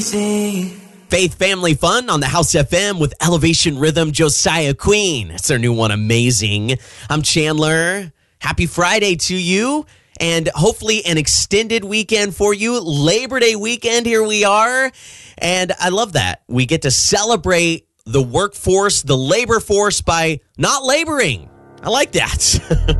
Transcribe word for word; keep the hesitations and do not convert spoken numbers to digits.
Faith Family Fun on the House F M with Elevation Rhythm, Josiah Queen. It's their new one, Amazing. I'm Chandler. Happy Friday to you, and hopefully an extended weekend for you. Labor Day weekend, here we are, and I love that. We get to celebrate the workforce, the labor force, by not laboring. I like that.